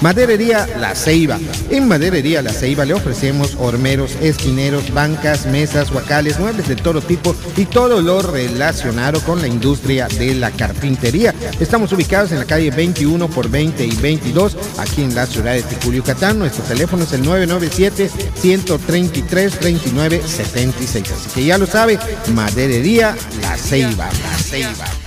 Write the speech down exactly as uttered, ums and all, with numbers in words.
Maderería La Ceiba. En Maderería La Ceiba le ofrecemos hormeros, esquineros, bancas, mesas, huacales, muebles de todo tipo y todo lo relacionado con la industria de la carpintería. Estamos ubicados en la calle veintiuno por veinte y veintidós, aquí en la ciudad de Ticul, Nuestro teléfono es el nueve nueve siete, uno tres tres, tres nueve siete seis. Así que ya lo sabe, Maderería La Ceiba. La Ceiba.